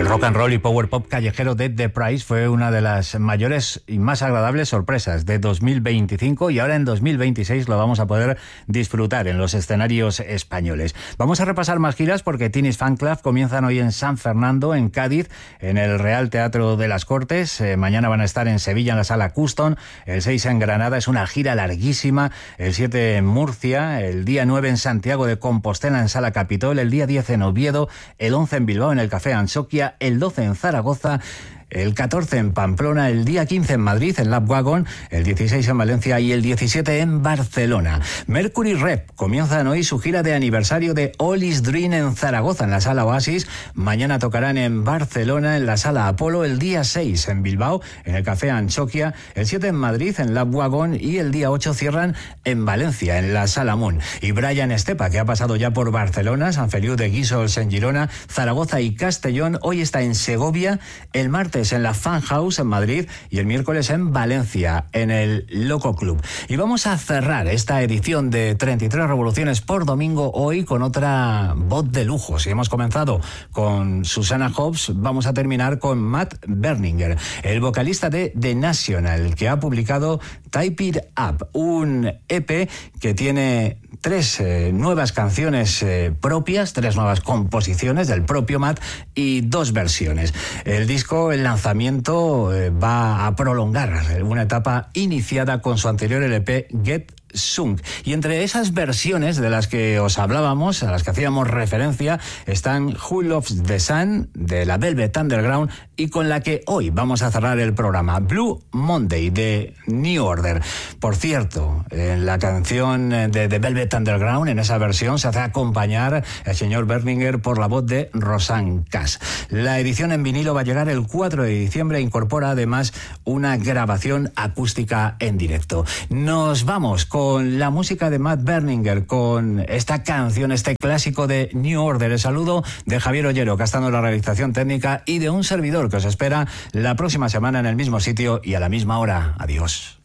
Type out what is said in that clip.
El rock and roll y power pop callejero de The Price fue una de las mayores y más agradables sorpresas de 2025 y ahora en 2026 lo vamos a poder disfrutar en los escenarios españoles. Vamos a repasar más giras porque Teenage Fanclub comienzan hoy en San Fernando, en Cádiz, en el Real Teatro de las Cortes. Mañana van a estar en Sevilla en la Sala Custom, el 6 en Granada, es una gira larguísima, el 7 en Murcia, el día 9 en Santiago de Compostela en Sala Capitol, el día 10 en Oviedo, el 11 en Bilbao en el Café Ansoquia, el 12 en Zaragoza, el 14 en Pamplona, el día 15 en Madrid, en Lapwagon, el 16 en Valencia y el 17 en Barcelona. Mercury Rep comienzan hoy su gira de aniversario de All Is Dream en Zaragoza, en la Sala Oasis. Mañana tocarán en Barcelona, en la Sala Apolo, el día 6 en Bilbao, en el Café Anchoquia, el 7 en Madrid, en Lapwagon y el día 8 cierran en Valencia, en la Sala Moon. Y Brian Estepa, que ha pasado ya por Barcelona, Sant Feliu de Guíxols en Girona, Zaragoza y Castellón, hoy está en Segovia, el martes en la Fan House en Madrid y el miércoles en Valencia, en el Loco Club. Y vamos a cerrar esta edición de 33 Revoluciones por domingo hoy con otra voz de lujo. Si hemos comenzado con Susanna Hoffs, vamos a terminar con Matt Berninger, el vocalista de The National, que ha publicado Type It Up, un EP que tiene tres nuevas canciones propias, tres nuevas composiciones del propio Matt y dos versiones. El disco, el lanzamiento, va a prolongar una etapa iniciada con su anterior LP Get Sunk. Y entre esas versiones de las que os hablábamos, a las que hacíamos referencia, están Who Loves the Sun, de la Velvet Underground, y con la que hoy vamos a cerrar el programa, Blue Monday, de New Order. Por cierto, en la canción de The Velvet Underground, en esa versión, se hace acompañar el señor Berninger por la voz de Rosanne Cash. La edición en vinilo va a llegar el 4 de diciembre e incorpora además una grabación acústica en directo. Nos vamos con la música de Matt Berninger, con esta canción, este clásico de New Order. El saludo de Javier Ollero, que ha estado en la realización técnica, y de un servidor que os espera la próxima semana en el mismo sitio y a la misma hora. Adiós.